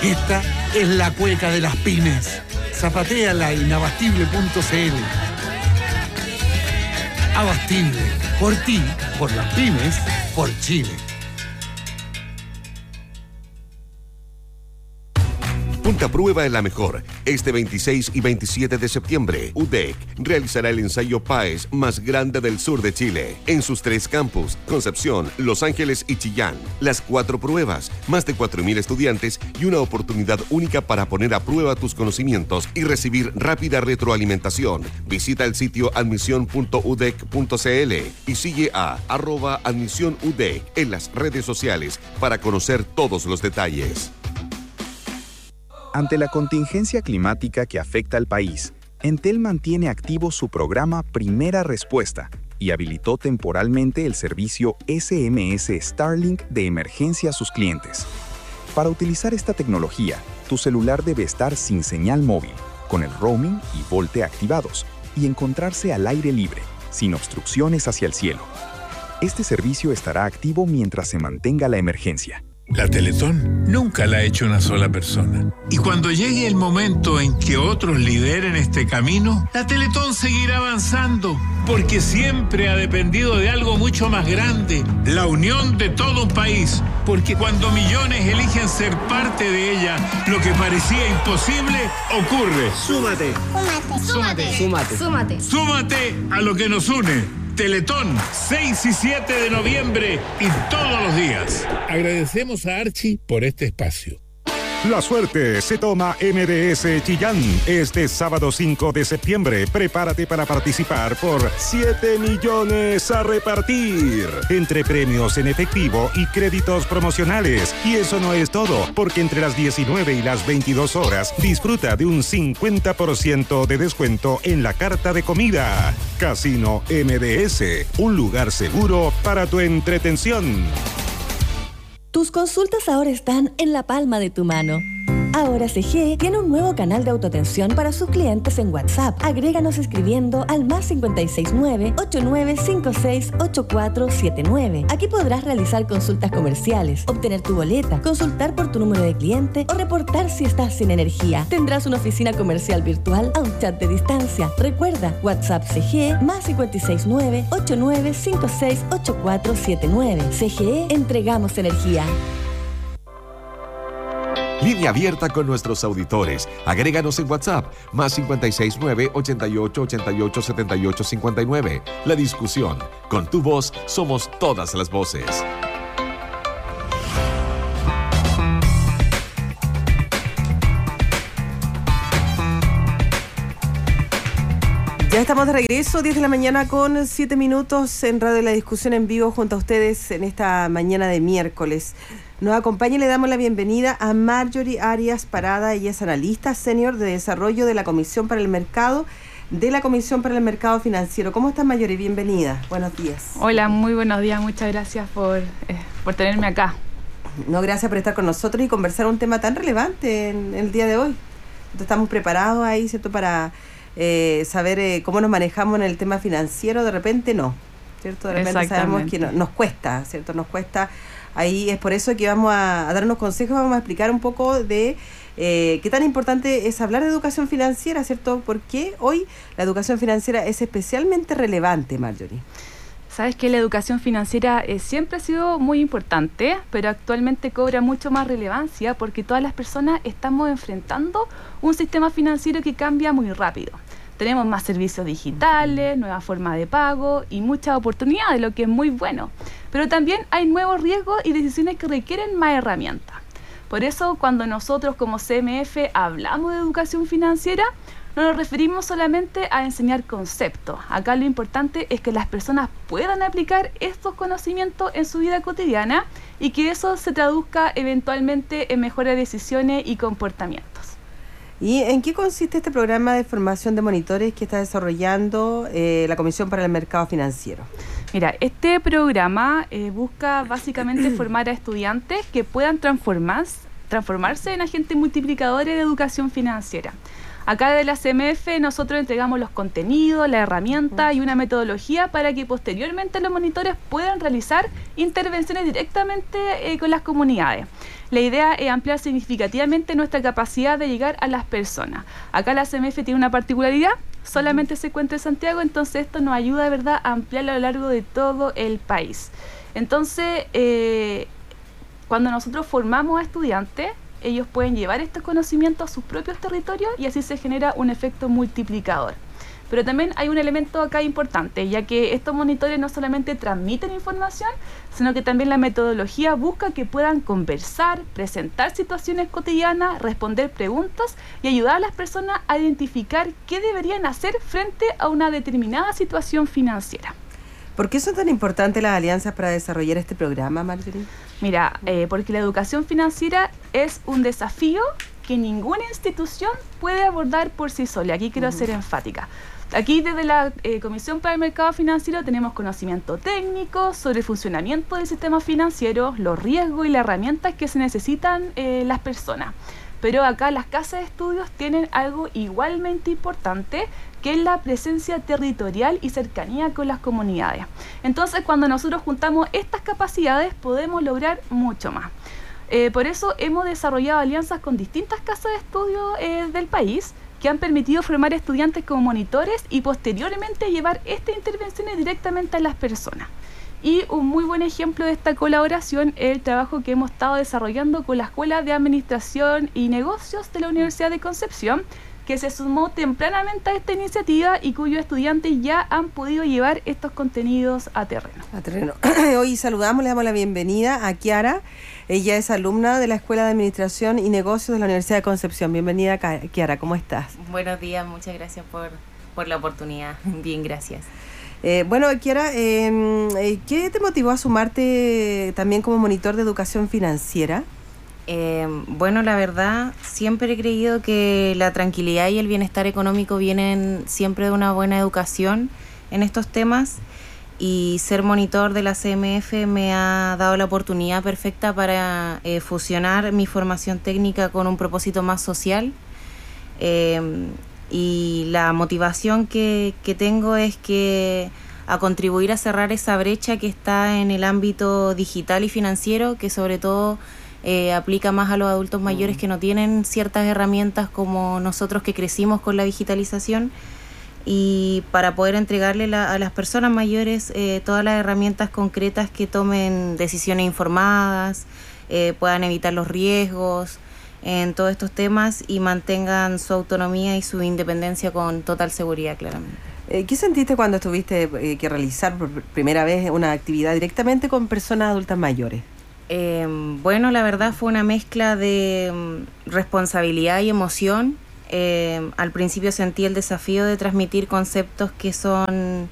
Esta es la cueca de las pymes. Zapatéala en abastible.cl. Abastible. Por ti, por las pymes, por Chile. Punta Prueba en la mejor. Este 26 y 27 de septiembre, UDEC realizará el ensayo PAES más grande del sur de Chile. En sus 3 campus, Concepción, Los Ángeles y Chillán. Las 4 pruebas, más de 4.000 estudiantes y una oportunidad única para poner a prueba tus conocimientos y recibir rápida retroalimentación. Visita el sitio admisión.udec.cl y sigue a @admisionudec en las redes sociales para conocer todos los detalles. Ante la contingencia climática que afecta al país, Entel mantiene activo su programa Primera Respuesta y habilitó temporalmente el servicio SMS Starlink de emergencia a sus clientes. Para utilizar esta tecnología, tu celular debe estar sin señal móvil, con el roaming y VoLTE activados, y encontrarse al aire libre, sin obstrucciones hacia el cielo. Este servicio estará activo mientras se mantenga la emergencia. La Teletón nunca la ha hecho una sola persona. Y cuando llegue el momento en que otros lideren este camino, la Teletón seguirá avanzando, porque siempre ha dependido de algo mucho más grande, la unión de todo un país. Porque cuando millones eligen ser parte de ella, lo que parecía imposible ocurre. Súmate. Súmate. Súmate. Súmate. Súmate a lo que nos une. Teletón, 6 y 7 de noviembre y todos los días. Agradecemos a Archie por este espacio. La suerte se toma MDS Chillán. Este sábado 5 de septiembre, prepárate para participar por 7 millones a repartir. Entre premios en efectivo y créditos promocionales. Y eso no es todo, porque entre las 19 y las 22 horas, disfruta de un 50% de descuento en la carta de comida. Casino MDS, un lugar seguro para tu entretención. Tus consultas ahora están en la palma de tu mano. Ahora CGE tiene un nuevo canal de autoatención para sus clientes en WhatsApp. Agréganos escribiendo al +569 8956 8479. Aquí podrás realizar consultas comerciales, obtener tu boleta, consultar por tu número de cliente o reportar si estás sin energía. Tendrás una oficina comercial virtual a un chat de distancia. Recuerda, WhatsApp CGE +569 8956 8479. CGE, entregamos energía. Línea abierta con nuestros auditores. Agréganos en WhatsApp, +569 88 88 78 59. La discusión. Con tu voz somos todas las voces. Ya estamos de regreso, 10 de la mañana con 7 minutos en Radio La Discusión en vivo junto a ustedes en esta mañana de miércoles. Nos acompaña y le damos la bienvenida a Marjorie Arias Parada. Ella es analista senior de desarrollo de la Comisión para el Mercado, Financiero. ¿Cómo estás, Marjorie? Bienvenida. Buenos días. Hola, muy buenos días. Muchas gracias por tenerme acá. No, gracias por estar con nosotros y conversar un tema tan relevante en el día de hoy. Entonces, estamos preparados ahí, ¿cierto?, para saber cómo nos manejamos en el tema financiero. De repente no, ¿cierto? De repente sabemos que nos cuesta, ¿cierto? Nos cuesta. Ahí es por eso que vamos a dar unos consejos, vamos a explicar un poco de qué tan importante es hablar de educación financiera, ¿cierto? Porque hoy la educación financiera es especialmente relevante, Marjorie. Sabes que la educación financiera siempre ha sido muy importante, pero actualmente cobra mucho más relevancia porque todas las personas estamos enfrentando un sistema financiero que cambia muy rápido. Tenemos más servicios digitales, nuevas formas de pago y muchas oportunidades, lo que es muy bueno. Pero también hay nuevos riesgos y decisiones que requieren más herramientas. Por eso, cuando nosotros como CMF hablamos de educación financiera, no nos referimos solamente a enseñar conceptos. Acá lo importante es que las personas puedan aplicar estos conocimientos en su vida cotidiana y que eso se traduzca eventualmente en mejores decisiones y comportamientos. ¿Y en qué consiste este programa de formación de monitores que está desarrollando la Comisión para el Mercado Financiero? Mira, este programa busca básicamente formar a estudiantes que puedan transformarse en agentes multiplicadores de educación financiera. Acá de la CMF nosotros entregamos los contenidos, la herramienta y una metodología para que posteriormente los monitores puedan realizar intervenciones directamente con las comunidades. La idea es ampliar significativamente nuestra capacidad de llegar a las personas. Acá la CMF tiene una particularidad, solamente se encuentra en Santiago, entonces esto nos ayuda de verdad a ampliarlo a lo largo de todo el país. Entonces, cuando nosotros formamos a estudiantes, ellos pueden llevar estos conocimientos a sus propios territorios y así se genera un efecto multiplicador. Pero también hay un elemento acá importante, ya que estos monitores no solamente transmiten información, sino que también la metodología busca que puedan conversar, presentar situaciones cotidianas, responder preguntas y ayudar a las personas a identificar qué deberían hacer frente a una determinada situación financiera. ¿Por qué son tan importantes las alianzas para desarrollar este programa, Marjorie? Mira, porque la educación financiera es un desafío que ninguna institución puede abordar por sí sola. Aquí quiero ser enfática. Aquí desde la Comisión para el Mercado Financiero tenemos conocimiento técnico sobre el funcionamiento del sistema financiero, los riesgos y las herramientas que se necesitan las personas. Pero acá las casas de estudios tienen algo igualmente importante, que es la presencia territorial y cercanía con las comunidades. Entonces, cuando nosotros juntamos estas capacidades, podemos lograr mucho más. Por eso hemos desarrollado alianzas con distintas casas de estudio del país, que han permitido formar estudiantes como monitores y posteriormente llevar estas intervenciones directamente a las personas. Y un muy buen ejemplo de esta colaboración es el trabajo que hemos estado desarrollando con la Escuela de Administración y Negocios de la Universidad de Concepción, que se sumó tempranamente a esta iniciativa y cuyos estudiantes ya han podido llevar estos contenidos a terreno. Hoy saludamos, le damos la bienvenida a Kiara. Ella es alumna de la Escuela de Administración y Negocios de la Universidad de Concepción. Bienvenida, Kiara, ¿cómo estás? Buenos días, muchas gracias por la oportunidad. Bien, gracias. Bueno, Kiara, ¿qué te motivó a sumarte también como monitor de educación financiera? Bueno, la verdad, siempre he creído que la tranquilidad y el bienestar económico vienen siempre de una buena educación en estos temas, y ser monitor de la CMF me ha dado la oportunidad perfecta para fusionar mi formación técnica con un propósito más social, y la motivación que tengo es que a contribuir a cerrar esa brecha que está en el ámbito digital y financiero, que sobre todo aplica más a los adultos mayores que no tienen ciertas herramientas como nosotros que crecimos con la digitalización, y para poder entregarle a las personas mayores todas las herramientas concretas que tomen decisiones informadas, puedan evitar los riesgos en todos estos temas y mantengan su autonomía y su independencia con total seguridad, claramente. ¿Qué sentiste cuando tuviste que realizar por primera vez una actividad directamente con personas adultas mayores? Bueno, la verdad fue una mezcla de responsabilidad y emoción. Al principio sentí el desafío de transmitir conceptos que son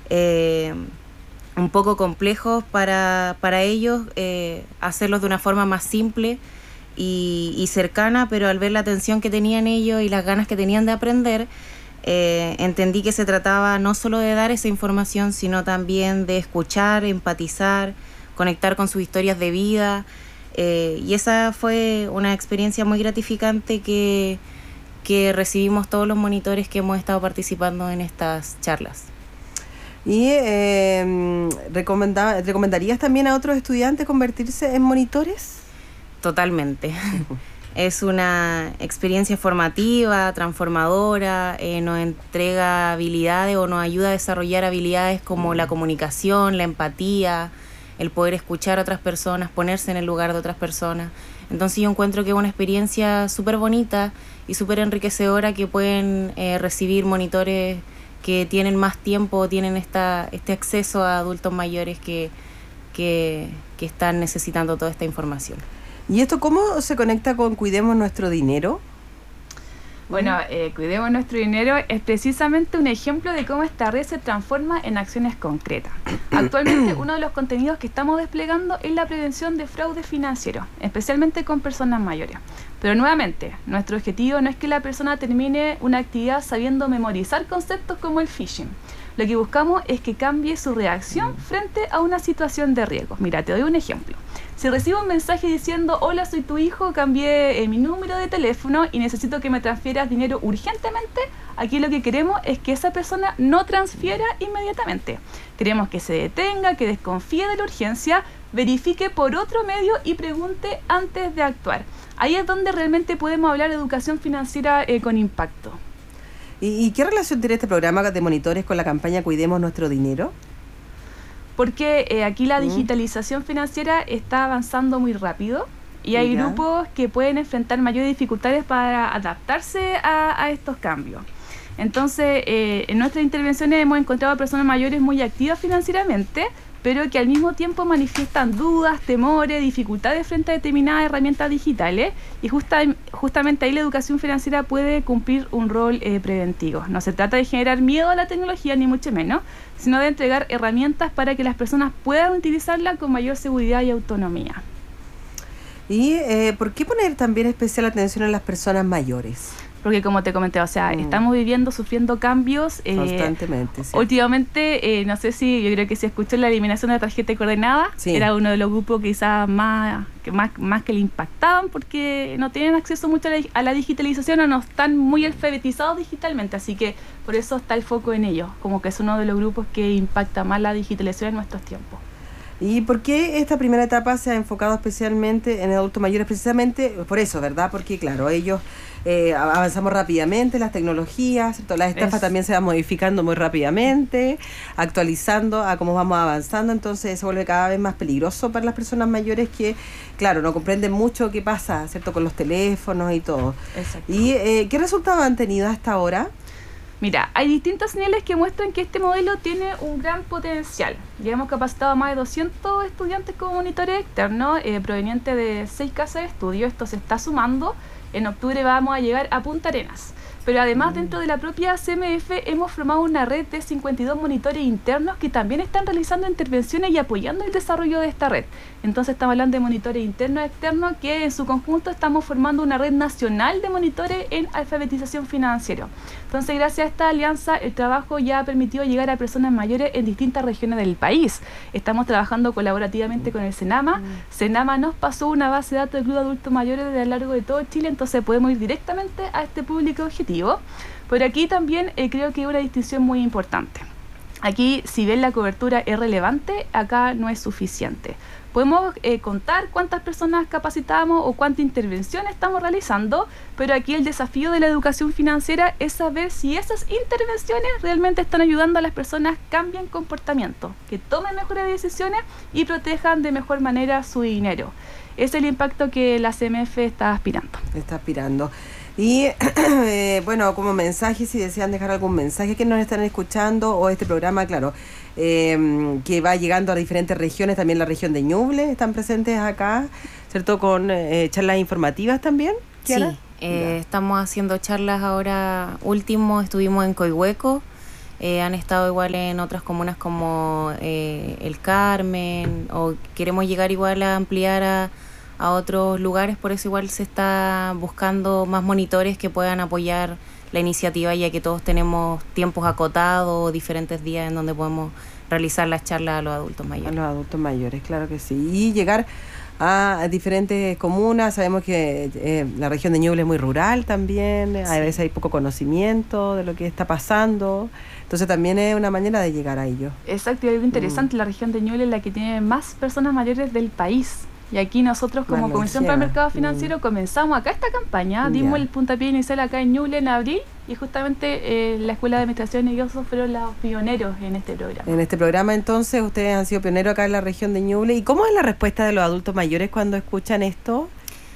un poco complejos para ellos, hacerlos de una forma más simple y cercana, pero al ver la atención que tenían ellos y las ganas que tenían de aprender, entendí que se trataba no solo de dar esa información, sino también de escuchar, empatizar, conectar con sus historias de vida, y esa fue una experiencia muy gratificante que recibimos todos los monitores que hemos estado participando en estas charlas. ¿Y recomendarías también a otros estudiantes convertirse en monitores? Totalmente. Es una experiencia formativa, transformadora, nos entrega habilidades o nos ayuda a desarrollar habilidades como la comunicación, la empatía, el poder escuchar a otras personas, ponerse en el lugar de otras personas. Entonces yo encuentro que es una experiencia súper bonita y súper enriquecedora que pueden recibir monitores que tienen más tiempo, tienen este acceso a adultos mayores que están necesitando toda esta información. ¿Y esto cómo se conecta con Cuidemos Nuestro Dinero? Bueno, Cuidemos Nuestro Dinero es precisamente un ejemplo de cómo esta red se transforma en acciones concretas. Actualmente uno de los contenidos que estamos desplegando es la prevención de fraude financiero, especialmente con personas mayores. Pero nuevamente, nuestro objetivo no es que la persona termine una actividad sabiendo memorizar conceptos como el phishing. Lo que buscamos es que cambie su reacción frente a una situación de riesgo. Mira, te doy un ejemplo. Si recibo un mensaje diciendo, hola, soy tu hijo, cambié mi número de teléfono y necesito que me transfieras dinero urgentemente, aquí lo que queremos es que esa persona no transfiera inmediatamente. Queremos que se detenga, que desconfíe de la urgencia, verifique por otro medio y pregunte antes de actuar. Ahí es donde realmente podemos hablar de educación financiera con impacto. ¿Y qué relación tiene este programa de monitores con la campaña Cuidemos Nuestro Dinero? Porque aquí la digitalización financiera está avanzando muy rápido y hay grupos que pueden enfrentar mayores dificultades para adaptarse a estos cambios. Entonces, en nuestras intervenciones hemos encontrado a personas mayores muy activas financieramente, pero que al mismo tiempo manifiestan dudas, temores, dificultades frente a determinadas herramientas digitales y justamente ahí la educación financiera puede cumplir un rol preventivo. No se trata de generar miedo a la tecnología, ni mucho menos, sino de entregar herramientas para que las personas puedan utilizarla con mayor seguridad y autonomía. ¿Y por qué poner también especial atención a las personas mayores? Porque como te comenté, o sea, estamos sufriendo cambios constantemente. Sí. Últimamente, no sé si, yo creo que si escuchó la eliminación de la tarjeta coordenada, era uno de los grupos quizás más que le impactaban porque no tienen acceso mucho a la digitalización o no están muy alfabetizados digitalmente, así que por eso está el foco en ellos, como que es uno de los grupos que impacta más la digitalización en nuestros tiempos. ¿Y por qué esta primera etapa se ha enfocado especialmente en adultos mayores? Precisamente por eso, ¿verdad? Porque, claro, ellos avanzamos rápidamente, las tecnologías, ¿cierto? Las estafas también se van modificando muy rápidamente, actualizando a cómo vamos avanzando, entonces se vuelve cada vez más peligroso para las personas mayores que, claro, no comprenden mucho qué pasa, ¿cierto? Con los teléfonos y todo. Exacto. ¿Y qué resultados han tenido hasta ahora? Mira, hay distintas señales que muestran que este modelo tiene un gran potencial. Ya hemos capacitado a más de 200 estudiantes como monitores externos provenientes de 6 casas de estudio. Esto se está sumando. En octubre vamos a llegar a Punta Arenas. Pero además dentro de la propia CMF hemos formado una red de 52 monitores internos que también están realizando intervenciones y apoyando el desarrollo de esta red. Entonces estamos hablando de monitores internos y externos que en su conjunto estamos formando una red nacional de monitores en alfabetización financiera. Entonces gracias a esta alianza el trabajo ya ha permitido llegar a personas mayores en distintas regiones del país. Estamos trabajando colaborativamente con el Senama. Senama nos pasó una base de datos del Club de Adultos Mayores a lo largo de todo Chile, entonces podemos ir directamente a este público objetivo. Pero aquí también creo que hay una distinción muy importante. Aquí, si bien la cobertura es relevante, acá no es suficiente. Podemos contar cuántas personas capacitamos o cuánta intervención estamos realizando, pero aquí el desafío de la educación financiera es saber si esas intervenciones realmente están ayudando a las personas a cambiar comportamiento, que tomen mejores decisiones y protejan de mejor manera su dinero. Ese es el impacto que la CMF está aspirando. Está aspirando. Y bueno, como mensaje, si desean dejar algún mensaje que nos están escuchando, o este programa, claro, que va llegando a diferentes regiones, también la región de Ñuble están presentes acá, ¿cierto? Con charlas informativas también, ¿Kiara? Sí, estamos haciendo charlas ahora último, estuvimos en Coihueco, han estado igual en otras comunas como El Carmen, o queremos llegar igual a ampliar a otros lugares, por eso igual se está buscando más monitores que puedan apoyar la iniciativa, ya que todos tenemos tiempos acotados, diferentes días en donde podemos realizar las charlas a los adultos mayores. A los adultos mayores, claro que sí. Y llegar a diferentes comunas, sabemos que la región de Ñuble es muy rural también, a veces hay poco conocimiento de lo que está pasando, entonces también es una manera de llegar a ellos. Exacto, y algo interesante, la región de Ñuble es la que tiene más personas mayores del país. Y aquí nosotros como Comisión para el Mercado Financiero comenzamos acá esta campaña, dimos el puntapié inicial acá en Ñuble en abril y justamente la Escuela de Administración y Negocios fueron los pioneros en este programa. En este programa entonces ustedes han sido pioneros acá en la región de Ñuble. ¿Y cómo es la respuesta de los adultos mayores cuando escuchan esto?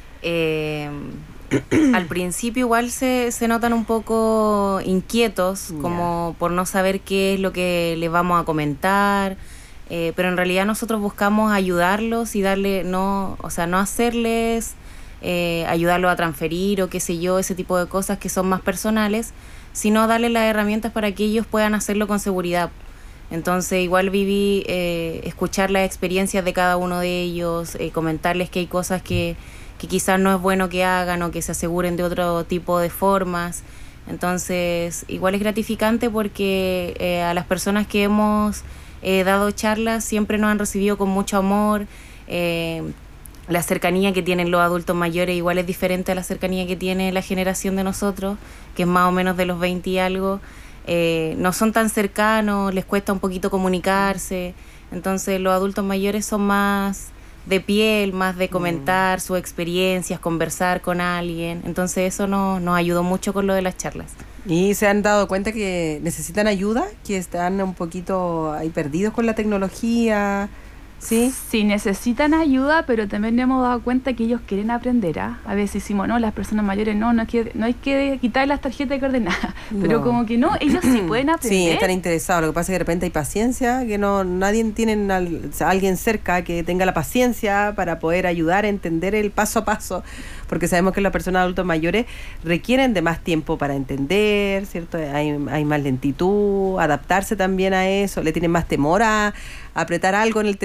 Al principio igual se notan un poco inquietos, como por no saber qué es lo que les vamos a comentar. Pero en realidad nosotros buscamos ayudarlos y darle, no hacerles, ayudarlos a transferir o qué sé yo, ese tipo de cosas que son más personales, sino darles las herramientas para que ellos puedan hacerlo con seguridad. Entonces igual viví escuchar las experiencias de cada uno de ellos, comentarles que hay cosas que quizás no es bueno que hagan o que se aseguren de otro tipo de formas. Entonces igual es gratificante porque a las personas que hemos dado charlas siempre nos han recibido con mucho amor, La cercanía que tienen los adultos mayores igual es diferente a la cercanía que tiene la generación de nosotros, que es más o menos de los 20 y algo. No son tan cercanos, les cuesta un poquito comunicarse. Entonces los adultos mayores son más de piel, más de comentar sus experiencias, conversar con alguien. Entonces eso nos ayudó mucho con lo de las charlas. ¿Y se han dado cuenta que necesitan ayuda? ¿Que están un poquito ahí perdidos con la tecnología? ¿Sí? Sí, necesitan ayuda, pero también nos hemos dado cuenta que ellos quieren aprender. A veces decimos, no, las personas mayores no hay que quitar las tarjetas de coordenadas, pero como que no, ellos sí pueden aprender. Sí, están interesados. Lo que pasa es que de repente hay paciencia, que nadie tiene alguien cerca que tenga la paciencia para poder ayudar a entender el paso a paso, porque sabemos que las personas adultos mayores requieren de más tiempo para entender, ¿cierto? Hay más lentitud, adaptarse también a eso, le tienen más temor a apretar algo en el teléfono